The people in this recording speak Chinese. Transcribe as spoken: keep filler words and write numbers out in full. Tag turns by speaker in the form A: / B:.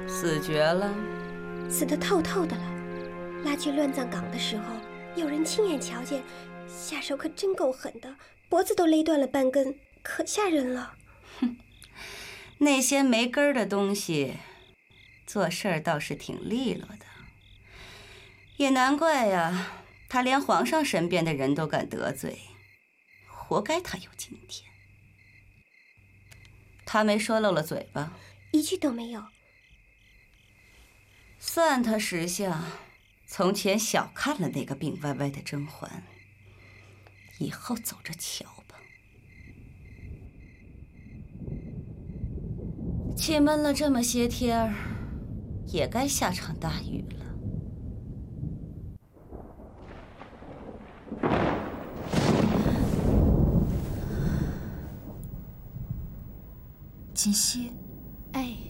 A: 死绝了？
B: 死得透透的了。拉去乱葬岗的时候，有人亲眼瞧见，下手可真够狠的，脖子都勒断了半根，可吓人了。
A: 哼，那些没根儿的东西，做事儿倒是挺利落的。也难怪呀，他连皇上身边的人都敢得罪，活该他有今天。他没说漏了嘴吧？
B: 一句都没有。
A: 算他识相，从前小看了那个病歪歪的甄嬛，以后走着瞧吧。气闷了这么些天儿，也该下场大雨了。
C: 锦溪，
B: 哎。